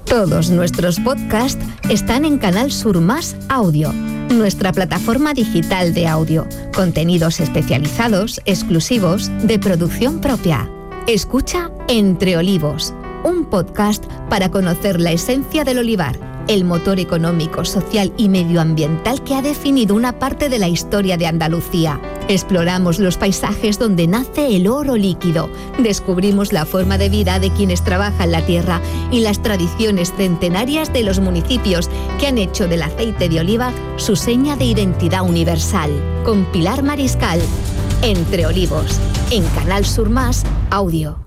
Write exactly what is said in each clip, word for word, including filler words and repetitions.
Todos nuestros podcasts están en Canal Sur Más Audio, nuestra plataforma digital de audio, contenidos especializados, exclusivos, de producción propia. Escucha Entre Olivos, un podcast para conocer la esencia del olivar, el motor económico, social y medioambiental que ha definido una parte de la historia de Andalucía. Exploramos los paisajes donde nace el oro líquido, descubrimos la forma de vida de quienes trabajan la tierra y las tradiciones centenarias de los municipios que han hecho del aceite de oliva su seña de identidad universal. Con Pilar Mariscal, Entre Olivos, en Canal Sur Más Audio.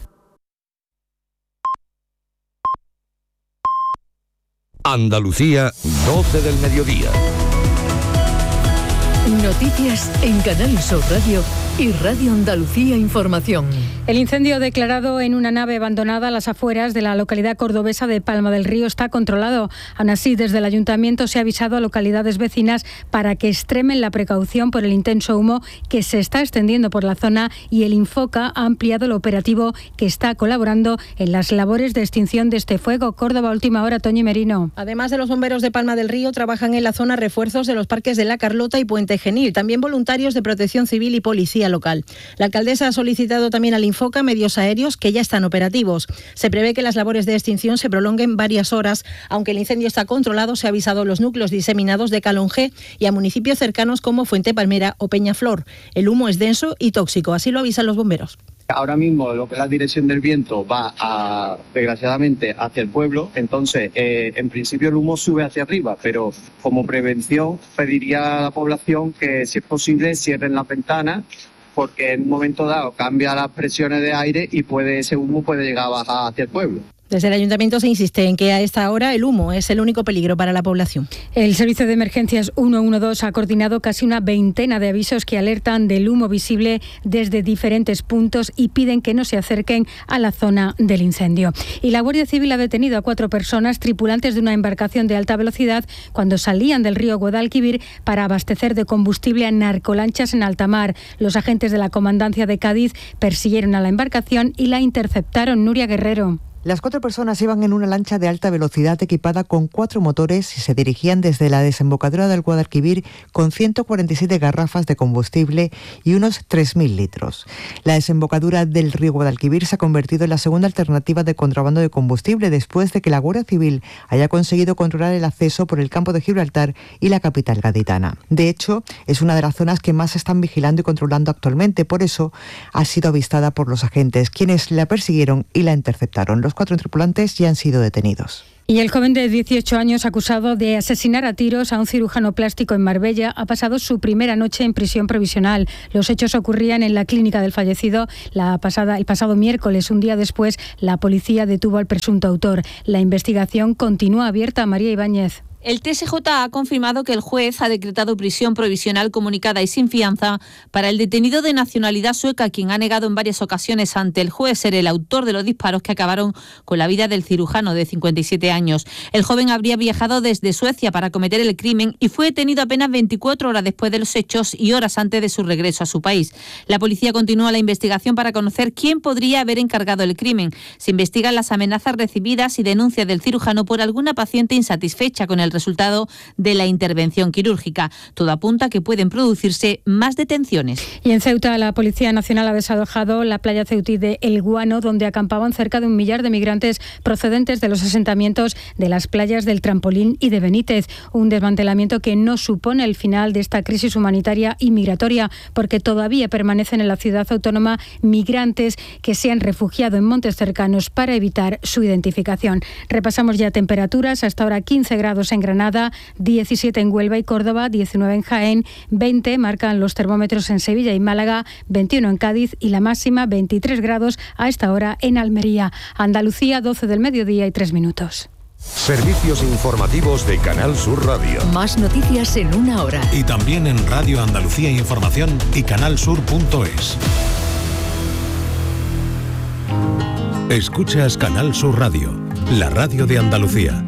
Andalucía, doce del mediodía. Noticias en Canal Sur Radio y Radio Andalucía Información. El incendio declarado en una nave abandonada a las afueras de la localidad cordobesa de Palma del Río está controlado. Aún así, desde el ayuntamiento se ha avisado a localidades vecinas para que extremen la precaución por el intenso humo que se está extendiendo por la zona, y el Infoca ha ampliado el operativo que está colaborando en las labores de extinción de este fuego. Córdoba, última hora, Toñi Merino. Además de los bomberos de Palma del Río, trabajan en la zona refuerzos de los parques de La Carlota y Puente Genil, también voluntarios de Protección Civil y Policía Local. La alcaldesa ha solicitado también al Infoca medios aéreos que ya están operativos. Se prevé que las labores de extinción se prolonguen varias horas. Aunque el incendio está controlado, se ha avisado a los núcleos diseminados de Calonge y a municipios cercanos como Fuente Palmera o Peñaflor. El humo es denso y tóxico, así lo avisan los bomberos. Ahora mismo lo que es la dirección del viento va, a, desgraciadamente, hacia el pueblo, entonces eh, en principio el humo sube hacia arriba, pero como prevención pediría a la población que, si es posible, cierren las ventanas, porque en un momento dado cambia las presiones de aire y puede ese humo puede llegar a bajar hacia el pueblo. Desde el ayuntamiento se insiste en que a esta hora el humo es el único peligro para la población. El servicio de emergencias ciento doce ha coordinado casi una veintena de avisos que alertan del humo visible desde diferentes puntos y piden que no se acerquen a la zona del incendio. Y la Guardia Civil ha detenido a cuatro personas tripulantes de una embarcación de alta velocidad cuando salían del río Guadalquivir para abastecer de combustible a narcolanchas en alta mar. Los agentes de la Comandancia de Cádiz persiguieron a la embarcación y la interceptaron. Nuria Guerrero. Las cuatro personas iban en una lancha de alta velocidad equipada con cuatro motores y se dirigían desde la desembocadura del Guadalquivir con ciento cuarenta y siete garrafas de combustible y unos tres mil litros. La desembocadura del río Guadalquivir se ha convertido en la segunda alternativa de contrabando de combustible después de que la Guardia Civil haya conseguido controlar el acceso por el campo de Gibraltar y la capital gaditana. De hecho, es una de las zonas que más se están vigilando y controlando actualmente. Por eso ha sido avistada por los agentes, quienes la persiguieron y la interceptaron. Los cuatro tripulantes ya han sido detenidos. Y el joven de dieciocho años acusado de asesinar a tiros a un cirujano plástico en Marbella ha pasado su primera noche en prisión provisional. Los hechos ocurrían en la clínica del fallecido la pasada, el pasado miércoles. Un día después, la policía detuvo al presunto autor. La investigación continúa abierta. María Ibáñez. El T S J ha confirmado que el juez ha decretado prisión provisional comunicada y sin fianza para el detenido de nacionalidad sueca, quien ha negado en varias ocasiones ante el juez ser el autor de los disparos que acabaron con la vida del cirujano de cincuenta y siete años. El joven habría viajado desde Suecia para cometer el crimen y fue detenido apenas veinticuatro horas después de los hechos y horas antes de su regreso a su país. La policía continúa la investigación para conocer quién podría haber encargado el crimen. Se investigan las amenazas recibidas y denuncias del cirujano por alguna paciente insatisfecha con el resultado de la intervención quirúrgica. Todo apunta a que pueden producirse más detenciones. Y en Ceuta, la Policía Nacional ha desalojado la playa ceutí de El Guano, donde acampaban cerca de un millar de migrantes procedentes de los asentamientos de las playas del Trampolín y de Benítez. Un desmantelamiento que no supone el final de esta crisis humanitaria y migratoria, porque todavía permanecen en la ciudad autónoma migrantes que se han refugiado en montes cercanos para evitar su identificación. Repasamos ya temperaturas. Hasta ahora quince grados en Granada, diecisiete en Huelva y Córdoba, diecinueve en Jaén, veinte marcan los termómetros en Sevilla y Málaga, veintiuno en Cádiz y la máxima veintitrés grados a esta hora en Almería. Andalucía, doce del mediodía y tres minutos. Servicios informativos de Canal Sur Radio. Más noticias en una hora. Y también en Radio Andalucía Información y canalsur punto es. Escuchas Canal Sur Radio, la radio de Andalucía.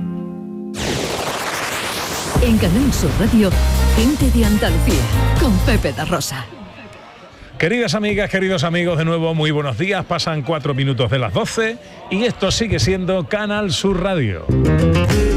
En Canal Sur Radio, Gente de Andalucía, con Pepe da Rosa. Queridas amigas, queridos amigos, de nuevo muy buenos días. Pasan cuatro minutos de las doce y esto sigue siendo Canal Sur Radio.